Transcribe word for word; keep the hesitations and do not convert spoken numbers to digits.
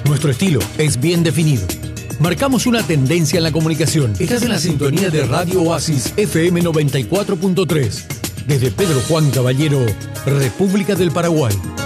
Nuestro estilo es bien definido. Marcamos una tendencia en la comunicación. Estás en la sintonía de Radio Oasis F M noventa y cuatro punto tres. Desde Pedro Juan Caballero, República del Paraguay.